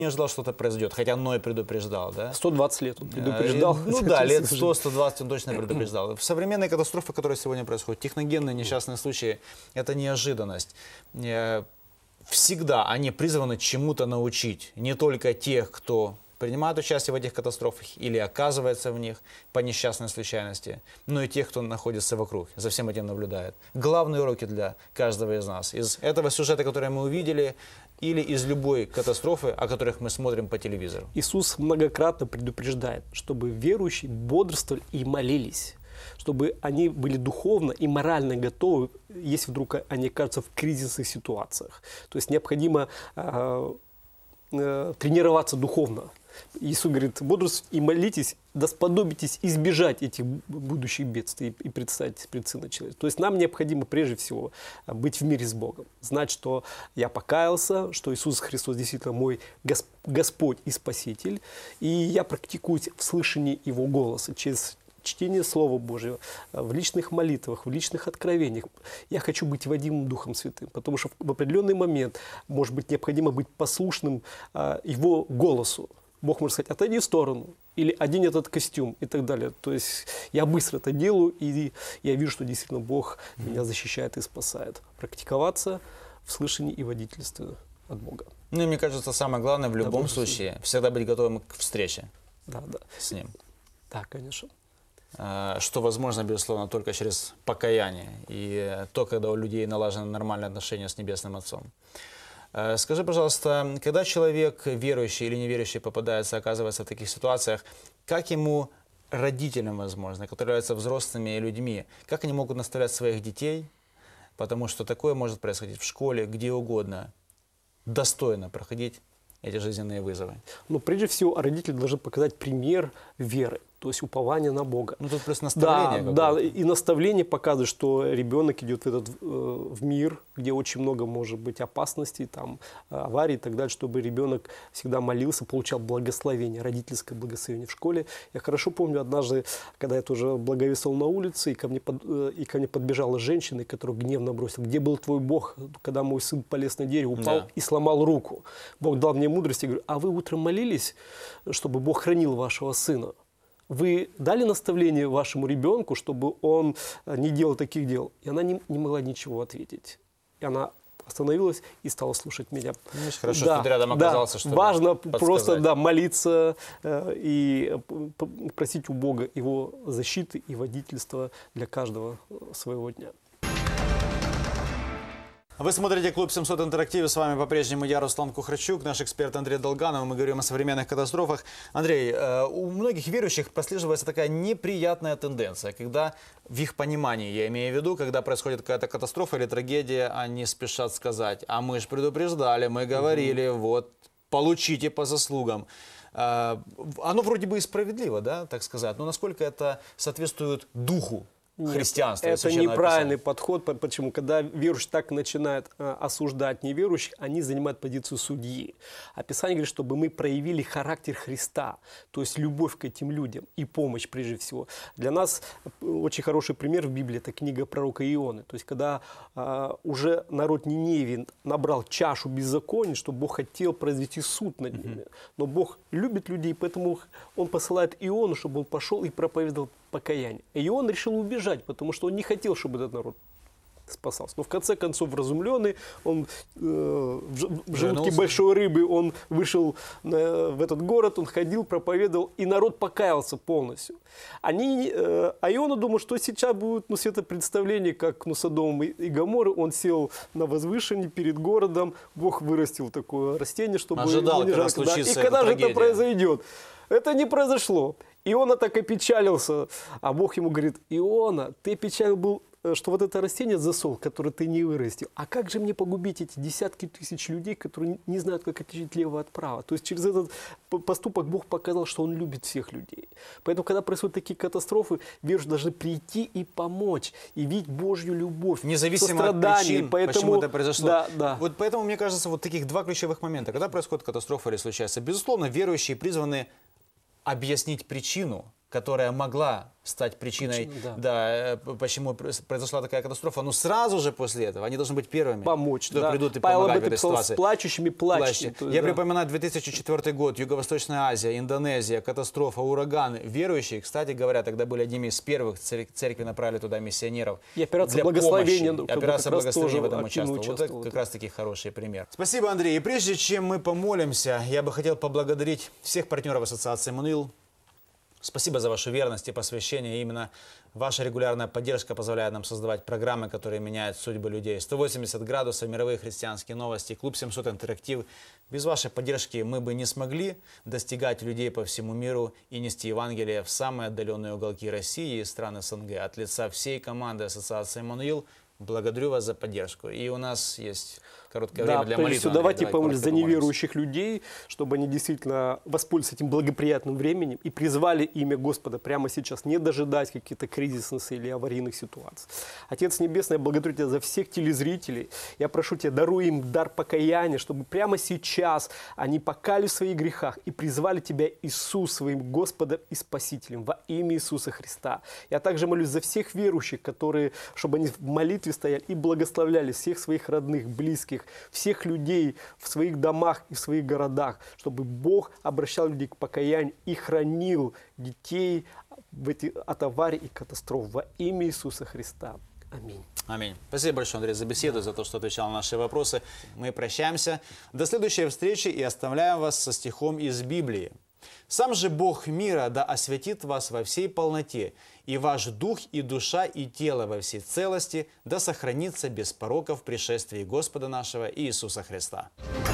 не ожидал, что это произойдет, хотя Ной предупреждал, да? 120 лет он предупреждал. Ну да, лет 100-120 он точно предупреждал. Современные катастрофы, которые сегодня происходят, техногенные несчастные случаи, это неожиданность. Всегда они призваны чему-то научить. Не только тех, кто принимает участие в этих катастрофах или оказывается в них по несчастной случайности, но и тех, кто находится вокруг, за всем этим наблюдает. Главные уроки для каждого из нас. Из этого сюжета, который мы увидели, или из любой катастрофы, о которых мы смотрим по телевизору. Иисус многократно предупреждает, чтобы верующие бодрствовали и молились, чтобы они были духовно и морально готовы, если вдруг они окажутся в кризисных ситуациях. То есть необходимо тренироваться духовно. Иисус говорит, бодрствуйте и молитесь, да сподобитесь избежать этих будущих бедствий и предстать пред Сына Человеческого. То есть нам необходимо прежде всего быть в мире с Богом, знать, что я покаялся, что Иисус Христос действительно мой Господь и Спаситель, и я практикуюсь в слышании Его голоса через чтение Слова Божьего, в личных молитвах, в личных откровениях. Я хочу быть водимым Духом Святым, потому что в определенный момент, может быть, необходимо быть послушным Его голосу. Бог может сказать, отойди в сторону, или одень этот костюм, и так далее. То есть я быстро это делаю, и я вижу, что действительно Бог меня защищает и спасает. Практиковаться в слышании и водительстве от Бога. Ну и мне кажется, самое главное в любом случае всегда быть готовым к встрече с Ним. Да, конечно. Что возможно, безусловно, только через покаяние. И то, когда у людей налажены нормальные отношения с Небесным Отцом. Скажи, пожалуйста, когда человек, верующий или неверующий, попадается, оказывается в таких ситуациях, как ему, родителям, возможно, которые являются взрослыми людьми, как они могут наставлять своих детей, потому что такое может происходить в школе, где угодно, достойно проходить эти жизненные вызовы? Но прежде всего родители должны показать пример веры, то есть упование на Бога. Ну тут просто наставление. Да, и наставление показывает, что ребенок идет в мир, где очень много может быть опасностей, там, аварий и так далее, чтобы ребенок всегда молился, получал благословение, родительское благословение в школе. Я хорошо помню однажды, когда я тоже благовествовал на улице, и ко мне подбежала женщина, которая гневно бросила: где был твой Бог, когда мой сын полез на дерево, упал и сломал руку? Бог дал мне мудрость, я говорю, а вы утром молились, чтобы Бог хранил вашего сына? Вы дали наставление вашему ребенку, чтобы он не делал таких дел? И она не могла ничего ответить. И она остановилась и стала слушать меня. Хорошо, что ты рядом оказался, чтобы важно подсказать. просто молиться и просить у Бога Его защиты и водительства для каждого своего дня. Вы смотрите «Клуб 700 Интерактив». С вами по-прежнему я, Руслан Кухарчук, наш эксперт Андрей Долганов. Мы говорим о современных катастрофах. Андрей, у многих верующих прослеживается такая неприятная тенденция, когда в их понимании, я имею в виду, когда происходит какая-то катастрофа или трагедия, они спешат сказать: а мы же предупреждали, мы говорили, вот, получите по заслугам. Оно вроде бы и справедливо, да, так сказать, но насколько это соответствует духу христианства? Это неправильный подход. Почему? Когда верующий так начинает осуждать неверующих, они занимают позицию судьи. А Писание говорит, чтобы мы проявили характер Христа, то есть любовь к этим людям и помощь прежде всего. Для нас очень хороший пример в Библии – это книга пророка Ионы. То есть когда уже народ Ниневии набрал чашу беззакония, что Бог хотел произвести суд над ними. Но Бог любит людей, поэтому Он посылает Иону, чтобы он пошел и проповедовал покаяние. И он решил убежать, потому что он не хотел, чтобы этот народ спасался. Но в конце концов, вразумленный, он в желудке большой рыбы, он вышел в этот город, он ходил, проповедовал, и народ покаялся полностью. А Иона думал, что сейчас будет светопредставление, как Содом и Гоморра. Он сел на возвышении перед городом, Бог вырастил такое растение, чтобы ожидал, не когда жарко. случится И когда же трагедия? это произойдет? Это не произошло. Иона так опечалился, а Бог ему говорит: Иона, ты печален был, что вот это растение засол, которое ты не вырастил. А как же мне погубить эти десятки тысяч людей, которые не знают, как отличить лево от права? То есть через этот поступок Бог показал, что Он любит всех людей. Поэтому, когда происходят такие катастрофы, верующие должны прийти и помочь, и видеть Божью любовь, независимо от причин, почему это произошло. Да. Вот поэтому, мне кажется, вот таких два ключевых момента. Когда происходит катастрофа или случается, безусловно, верующие призваны объяснить причину которая могла стать причиной, почему произошла такая катастрофа, но сразу же после этого они должны быть первыми, помочь, кто придут и Павел помогать об в этом этой писал: ситуации. с плачущими плачьте. Я припоминаю 2004 год, Юго-Восточная Азия, Индонезия, катастрофа, ураганы. Верующие, кстати говоря, тогда были одними из первых, церкви направили туда миссионеров. И операция для благословения, помощи. кто Операция как раз благословения в тоже этом активно участвовала. Вот это участвовал. как раз таки хороший пример. Спасибо, Андрей. И прежде чем мы помолимся, я бы хотел поблагодарить всех партнеров ассоциации «Эммануил». Спасибо за вашу верность и посвящение. Именно ваша регулярная поддержка позволяет нам создавать программы, которые меняют судьбы людей. 180 градусов, мировые христианские новости, Клуб 700 Интерактив. Без вашей поддержки мы бы не смогли достигать людей по всему миру и нести Евангелие в самые отдаленные уголки России и стран СНГ. От лица всей команды ассоциации «Эммануил» благодарю вас за поддержку. И у нас есть короткое время для прежде молитвы. всего, давайте помолимся за помолимся. неверующих людей, чтобы они действительно воспользовались этим благоприятным временем и призвали имя Господа прямо сейчас, не дожидать каких-то кризисных или аварийных ситуаций. Отец Небесный, я благодарю Тебя за всех телезрителей. Я прошу Тебя, даруй им дар покаяния, чтобы прямо сейчас они покались в своих грехах и призвали Тебя, Иисус, своим Господом и Спасителем во имя Иисуса Христа. Я также молюсь за всех верующих, которые, чтобы они в молитве стояли и благословляли всех своих родных, близких, всех людей в своих домах и в своих городах, чтобы Бог обращал людей к покаянию и хранил детей от аварий и катастроф во имя Иисуса Христа. Аминь. Аминь. Спасибо большое, Андрей, за беседу, за то, что отвечал на наши вопросы. Мы прощаемся. До следующей встречи и оставляем вас со стихом из Библии. «Сам же Бог мира да осветит вас во всей полноте, и ваш дух, и душа, и тело во всей целости да сохранится без пороков в пришествии Господа нашего Иисуса Христа».